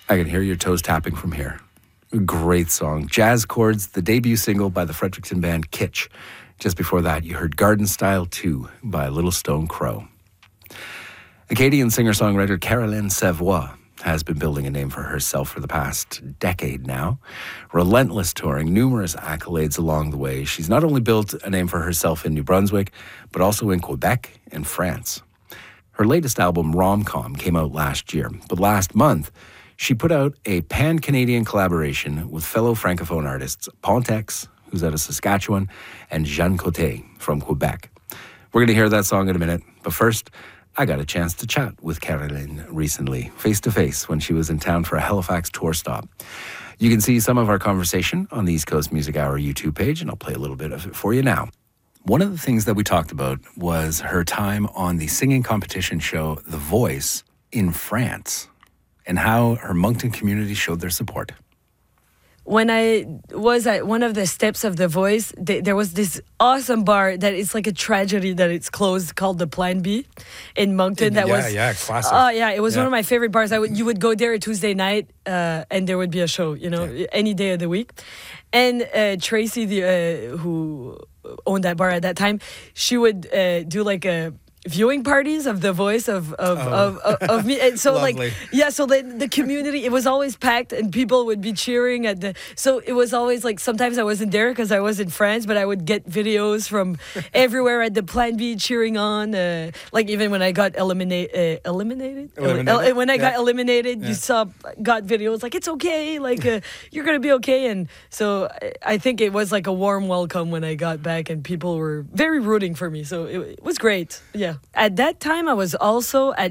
I can hear your toes tapping from here. Great song. Jazz Chords, the debut single by the Fredericton band Kitsch. Just before that, you heard Garden Style 2 by Little Stone Crow. Acadian singer-songwriter Caroline Savoie has been building a name for herself for the past decade now. Relentless touring, numerous accolades along the way. She's not only built a name for herself in New Brunswick, but also in Quebec and France. Her latest album, Rom-Com, came out last year, but last month, she put out a pan-Canadian collaboration with fellow Francophone artists Pontex, who's out of Saskatchewan, and Jeanne Côté from Quebec. We're going to hear that song in a minute, but first, I got a chance to chat with Caroline recently, face-to-face, when she was in town for a Halifax tour stop. You can see some of our conversation on the East Coast Music Hour YouTube page, and I'll play a little bit of it for you now. One of the things that we talked about was her time on the singing competition show The Voice in France, and how her Moncton community showed their support. When I was at one of the steps of The Voice, there was this awesome bar that it's like a tragedy that it's closed, called the Plan B in Moncton. Classic. Oh, yeah, it was one of my favorite bars. You would go there a Tuesday night, and there would be a show, any day of the week. And Tracy, who owned that bar at that time, she would do like a viewing parties of The Voice of me, and so Lovely. so the community, it was always packed and people would be cheering at the, so it was always like, sometimes I wasn't there because I was in France, but I would get videos from everywhere at the Plan B cheering on, like even when I got eliminated, when I got eliminated, you got videos like, it's okay, like you're gonna be okay. And so I think it was like a warm welcome when I got back, and people were very rooting for me, so it was great. At that time, I was also at